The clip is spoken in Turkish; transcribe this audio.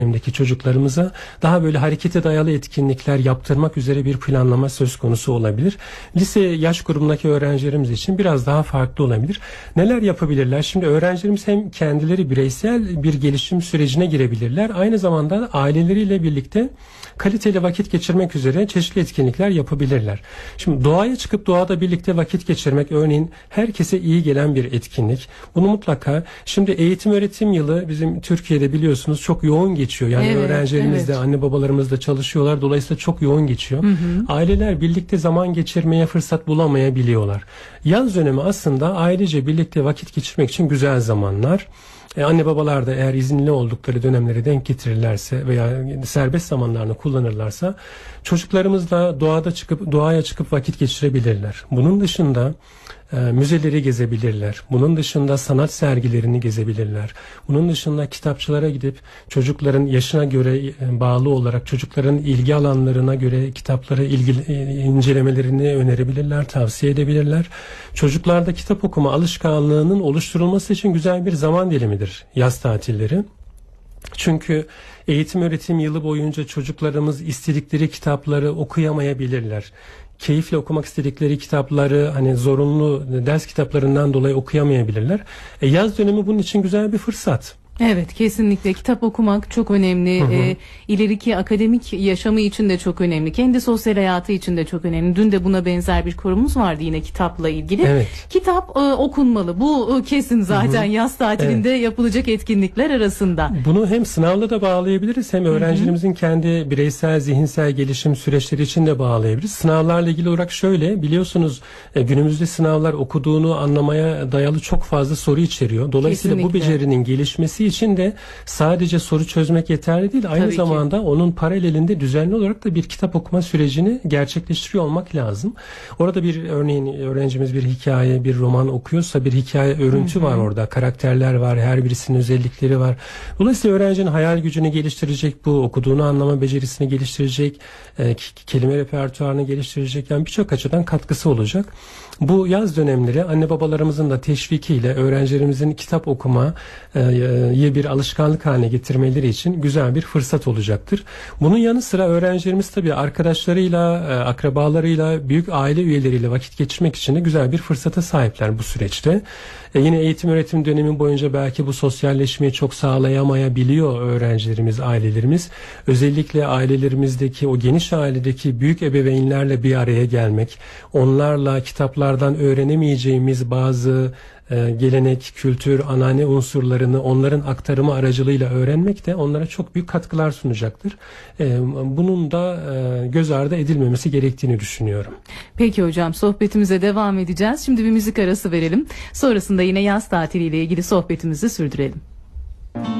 dönemdeki çocuklarımıza daha böyle harekete dayalı etkinlikler yaptırmak üzere bir planlama söz konusu olabilir. Lise yaş grubundaki öğrencilerimiz için biraz daha farklı olabilir. Neler yapabilirler? Şimdi öğrencilerimiz hem kendileri bireysel bir gelişim sürecine girebilirler. Aynı zamanda aileleriyle birlikte kaliteli vakit geçirmek üzere çeşitli etkinlikler yapabilirler. Şimdi doğaya çıkıp doğada birlikte vakit geçirmek örneğin herkese iyi gelen bir etkinlik. Bunu mutlaka şimdi eğitim öğretim yılı bizim Türkiye'de biliyorsunuz çok yoğun geçiyor. Yani öğrencilerimiz de anne babalarımız da çalışıyorlar. Dolayısıyla çok yoğun geçiyor. Aileler birlikte zaman geçirmeye fırsat bulamayabiliyorlar. Yaz dönemi aslında ailece birlikte vakit geçirmek için güzel zamanlar. Anne babalar da eğer izinli oldukları dönemleri denk getirirlerse veya serbest zamanlarını kullanırlarsa çocuklarımızla doğaya çıkıp vakit geçirebilirler. Bunun dışında müzeleri gezebilirler. Bunun dışında sanat sergilerini gezebilirler. Bunun dışında kitapçılara gidip çocukların yaşına göre bağlı olarak çocukların ilgi alanlarına göre kitapları incelemelerini önerebilirler, tavsiye edebilirler. Çocuklarda kitap okuma alışkanlığının oluşturulması için güzel bir zaman dilimidir yaz tatilleri. Çünkü eğitim öğretim yılı boyunca çocuklarımız istedikleri kitapları okuyamayabilirler. Keyifle okumak istedikleri kitapları hani zorunlu ders kitaplarından dolayı okuyamayabilirler. Yaz dönemi bunun için güzel bir fırsat. Evet, kesinlikle kitap okumak çok önemli. İleriki akademik yaşamı için de çok önemli. Kendi sosyal hayatı için de çok önemli. Dün de buna benzer bir konumuz vardı yine kitapla ilgili. Evet. Kitap okunmalı. Bu kesin zaten yaz tatilinde yapılacak etkinlikler arasında. Bunu hem sınavla da bağlayabiliriz hem öğrencilerimizin kendi bireysel zihinsel gelişim süreçleri için de bağlayabiliriz. Sınavlarla ilgili olarak şöyle biliyorsunuz günümüzde sınavlar okuduğunu anlamaya dayalı çok fazla soru içeriyor. Dolayısıyla bu becerinin gelişmesi için de sadece soru çözmek yeterli değil. Aynı zamanda onun paralelinde düzenli olarak da bir kitap okuma sürecini gerçekleştiriyor olmak lazım. Orada bir örneğin öğrencimiz bir hikaye, bir roman okuyorsa bir hikaye örüntü var orada. Karakterler var, her birisinin özellikleri var. Dolayısıyla öğrencinin hayal gücünü geliştirecek, bu okuduğunu anlama becerisini geliştirecek, kelime repertuarını geliştirecek. Yani birçok açıdan katkısı olacak. Bu yaz dönemleri anne babalarımızın da teşvikiyle öğrencilerimizin kitap okuma bir alışkanlık haline getirmeleri için güzel bir fırsat olacaktır. Bunun yanı sıra öğrencilerimiz tabii arkadaşlarıyla, akrabalarıyla, büyük aile üyeleriyle vakit geçirmek için de güzel bir fırsata sahipler bu süreçte. Yine eğitim öğretim dönemi boyunca belki bu sosyalleşmeyi çok sağlayamayabiliyor öğrencilerimiz, ailelerimiz. Özellikle ailelerimizdeki o geniş ailedeki büyük ebeveynlerle bir araya gelmek, onlarla kitaplardan öğrenemeyeceğimiz bazı gelenek, kültür, anneanne unsurlarını onların aktarımı aracılığıyla öğrenmek de onlara çok büyük katkılar sunacaktır. Bunun da göz ardı edilmemesi gerektiğini düşünüyorum. Peki hocam, sohbetimize devam edeceğiz. Şimdi bir müzik arası verelim. Sonrasında yine yaz tatiliyle ilgili sohbetimizi sürdürelim.